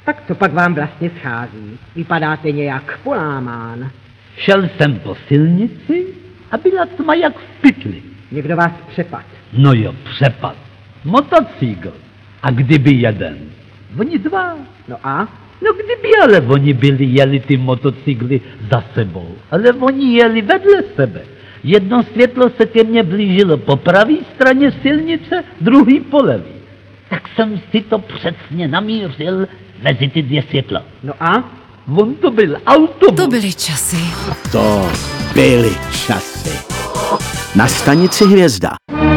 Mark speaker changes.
Speaker 1: Tak co pak vám vlastně schází? Vypadáte nějak polámán.
Speaker 2: Šel jsem po silnici a byla tma jak v pytli.
Speaker 1: Někdo vás přepad.
Speaker 2: No jo, přepad. Motocykl. A kdyby jeden? Oni dva.
Speaker 1: No a?
Speaker 2: No kdyby ale oni jeli ty motocykly za sebou. Ale oni jeli vedle sebe. Jedno světlo se ke mně blížilo po pravé straně silnice, druhý po levý. Tak jsem si to přesně namířil mezi ty dvě světla.
Speaker 1: No a?
Speaker 2: On to byl autobus.
Speaker 3: To byly časy.
Speaker 4: To byly časy. Na stanici Hvězda.